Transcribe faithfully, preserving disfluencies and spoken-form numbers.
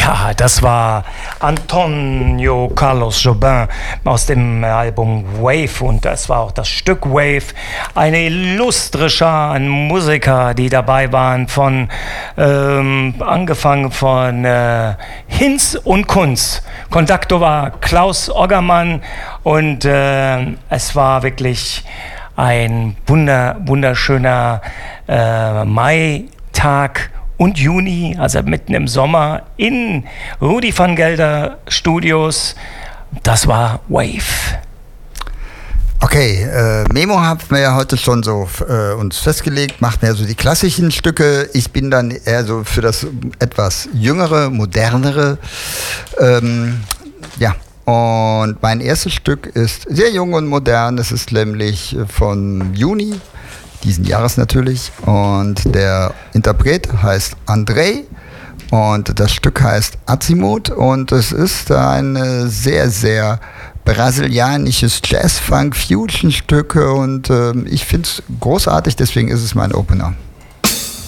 Ja, das war Antonio Carlos Jobim aus dem Album Wave und das war auch das Stück Wave. Eine illustre Schar an Musiker, die dabei waren, von ähm, angefangen von äh, Hinz und Kunz. Konduktor war Klaus Oggermann und äh, es war wirklich ein wunder, wunderschöner äh, Maitag und Juni, also mitten im Sommer, in Rudi van Gelder Studios. Das war Wave. Okay, äh, Memo haben wir ja heute schon so äh, uns festgelegt, macht mehr so die klassischen Stücke. Ich bin dann eher so für das etwas jüngere, modernere. Ähm, ja, und mein erstes Stück ist sehr jung und modern. Es ist nämlich von Juni diesen Jahres natürlich, und der Interpret heißt Andrei und das Stück heißt Azimut und es ist ein sehr, sehr brasilianisches Jazz-Funk-Fusion-Stück und äh, ich finde es großartig, deswegen ist es mein Opener.